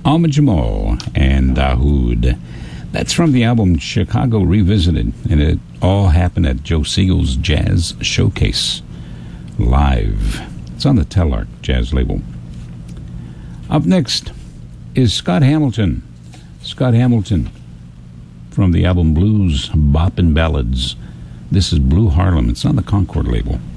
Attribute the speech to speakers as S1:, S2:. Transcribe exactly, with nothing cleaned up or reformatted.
S1: Ahmad Jamal and Dahoud. That's from the album Chicago Revisited, and it all happened at Joe Siegel's Jazz Showcase live. It's on the Telarc Jazz label. Up next is Scott Hamilton. Scott Hamilton from the album Blues, Boppin' Ballads. This is Blue Harlem. It's on the Concord label.